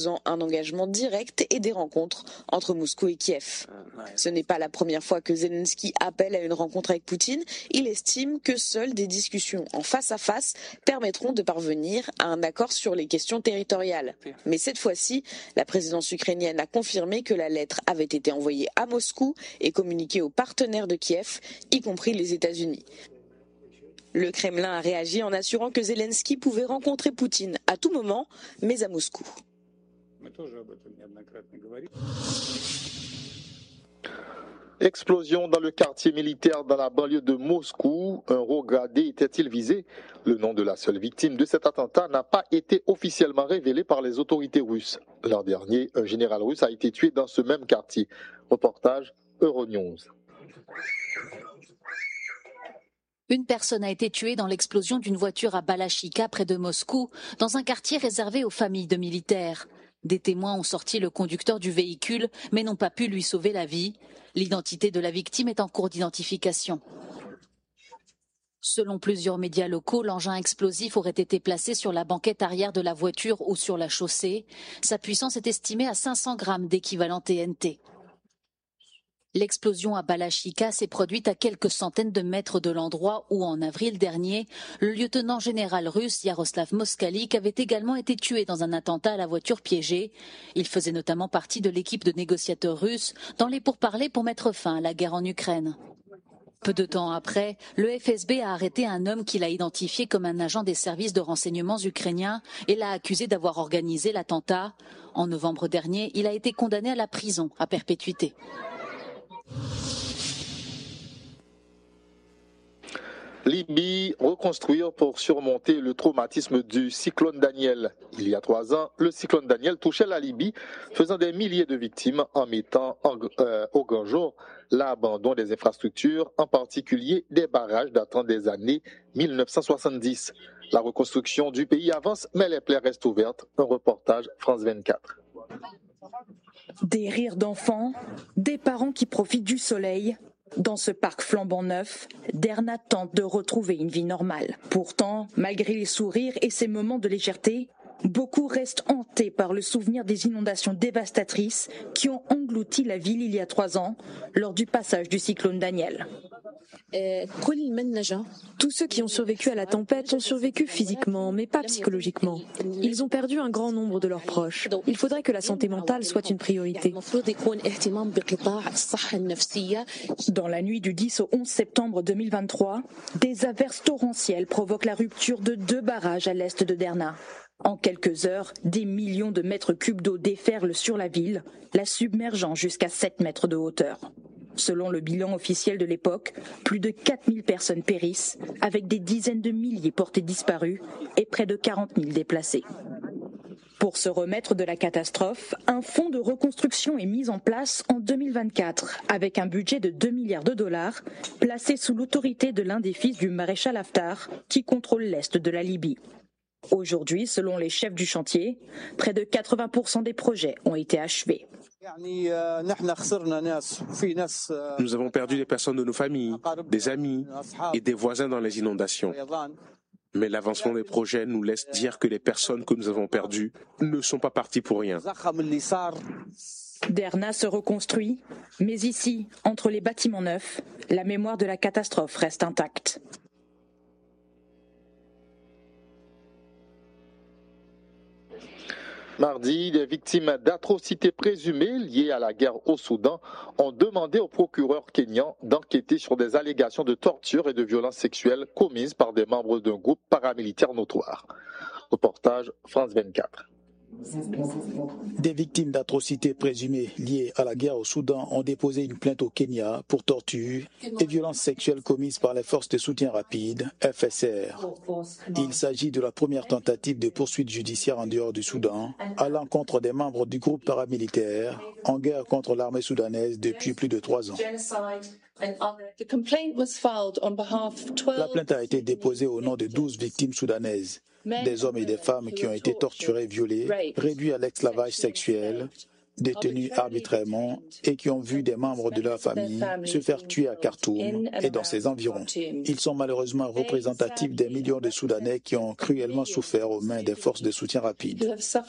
proposant un engagement direct et des rencontres entre Moscou et Kiev. Ce n'est pas la première fois que Zelensky appelle à une rencontre avec Poutine. Il estime que seules des discussions en face à face permettront de parvenir à un accord sur les questions territoriales. Mais cette fois-ci, la présidence ukrainienne a confirmé que la lettre avait été envoyée à Moscou et communiquée aux partenaires de Kiev, y compris les États-Unis. Le Kremlin a réagi en assurant que Zelensky pouvait rencontrer Poutine à tout moment, mais à Moscou. Explosion dans le quartier militaire dans la banlieue de Moscou. Un Rogradé était-il visé? Le nom de la seule victime de cet attentat n'a pas été officiellement révélé par les autorités russes. L'an dernier, un général russe a été tué dans ce même quartier. Reportage Euronews. Une personne a été tuée dans l'explosion d'une voiture à Balachivka près de Moscou, dans un quartier réservé aux familles de militaires. Des témoins ont sorti le conducteur du véhicule, mais n'ont pas pu lui sauver la vie. L'identité de la victime est en cours d'identification. Selon plusieurs médias locaux, l'engin explosif aurait été placé sur la banquette arrière de la voiture ou sur la chaussée. Sa puissance est estimée à 500 grammes d'équivalent TNT. L'explosion à Balachivka s'est produite à quelques centaines de mètres de l'endroit où, en avril dernier, le lieutenant-général russe Yaroslav Moskalik avait également été tué dans un attentat à la voiture piégée. Il faisait notamment partie de l'équipe de négociateurs russes dans les pourparlers pour mettre fin à la guerre en Ukraine. Peu de temps après, le FSB a arrêté un homme qu'il a identifié comme un agent des services de renseignements ukrainiens et l'a accusé d'avoir organisé l'attentat. En novembre dernier, il a été condamné à la prison à perpétuité. Libye, reconstruire pour surmonter le traumatisme du cyclone Daniel. Il y a 3 ans, le cyclone Daniel touchait la Libye, faisant des milliers de victimes en mettant au grand jour l'abandon des infrastructures, en particulier des barrages datant des années 1970. La reconstruction du pays avance, mais les plaies restent ouvertes. Un reportage France 24. Des rires d'enfants, des parents qui profitent du soleil. Dans ce parc flambant neuf, Derna tente de retrouver une vie normale. Pourtant, malgré les sourires et ces moments de légèreté, beaucoup restent hantés par le souvenir des inondations dévastatrices qui ont englouti la ville il y a 3 ans, lors du passage du cyclone Daniel. Tous ceux qui ont survécu à la tempête ont survécu physiquement, mais pas psychologiquement. Ils ont perdu un grand nombre de leurs proches. Il faudrait que la santé mentale soit une priorité. Dans la nuit du 10 au 11 septembre 2023, des averses torrentielles provoquent la rupture de 2 barrages à l'est de Derna. En quelques heures, des millions de mètres cubes d'eau déferlent sur la ville, la submergeant jusqu'à 7 mètres de hauteur. Selon le bilan officiel de l'époque, plus de 4000 personnes périssent, avec des dizaines de milliers portés disparus et près de 40 000 déplacés. Pour se remettre de la catastrophe, un fonds de reconstruction est mis en place en 2024, avec un budget de 2 milliards de dollars, placé sous l'autorité de l'un des fils du maréchal Haftar, qui contrôle l'est de la Libye. Aujourd'hui, selon les chefs du chantier, près de 80% des projets ont été achevés. Nous avons perdu des personnes de nos familles, des amis et des voisins dans les inondations. Mais l'avancement des projets nous laisse dire que les personnes que nous avons perdues ne sont pas parties pour rien. Derna se reconstruit, mais ici, entre les bâtiments neufs, la mémoire de la catastrophe reste intacte. Mardi, des victimes d'atrocités présumées liées à la guerre au Soudan ont demandé au procureur kényan d'enquêter sur des allégations de torture et de violences sexuelles commises par des membres d'un groupe paramilitaire notoire. Reportage France 24. Des victimes d'atrocités présumées liées à la guerre au Soudan ont déposé une plainte au Kenya pour torture et violences sexuelles commises par les forces de soutien rapide, FSR. Il s'agit de la première tentative de poursuite judiciaire en dehors du Soudan à l'encontre des membres du groupe paramilitaire en guerre contre l'armée soudanaise depuis plus de 3 ans. La plainte a été déposée au nom de 12 victimes soudanaises, des hommes et des femmes qui ont été torturés, violés, réduits à l'esclavage sexuel, détenus arbitrairement et qui ont vu des membres de leur famille se faire tuer à Khartoum et dans ses environs. Ils sont malheureusement représentatifs des millions de Soudanais qui ont cruellement souffert aux mains des forces de soutien rapide.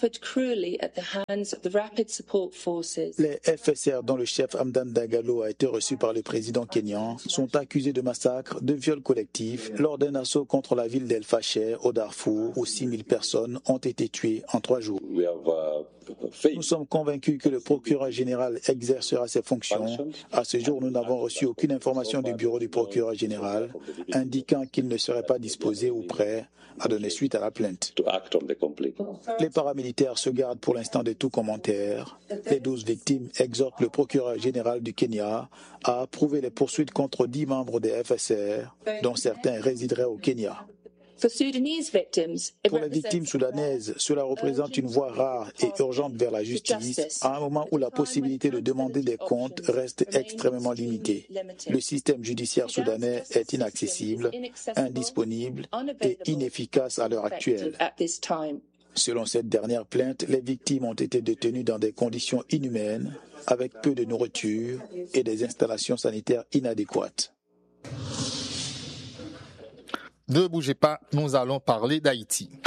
Les FSR, dont le chef Hamdan Dagalo a été reçu par le président kényan, sont accusés de massacres, de viols collectifs lors d'un assaut contre la ville d'El Fasher au Darfour où 6 000 personnes ont été tuées en 3 jours. Nous sommes convaincus que le procureur général exercera ses fonctions. À ce jour, nous n'avons reçu aucune information du bureau du procureur général indiquant qu'il ne serait pas disposé ou prêt à donner suite à la plainte. Les paramilitaires se gardent pour l'instant de tout commentaire. Les 12 victimes exhortent le procureur général du Kenya à approuver les poursuites contre 10 membres des FSR, dont certains résideraient au Kenya. Pour les victimes soudanaises, cela représente une voie rare et urgente vers la justice à un moment où la possibilité de demander des comptes reste extrêmement limitée. Le système judiciaire soudanais est inaccessible, indisponible et inefficace à l'heure actuelle. Selon cette dernière plainte, les victimes ont été détenues dans des conditions inhumaines, avec peu de nourriture et des installations sanitaires inadéquates. Ne bougez pas, nous allons parler d'Haïti.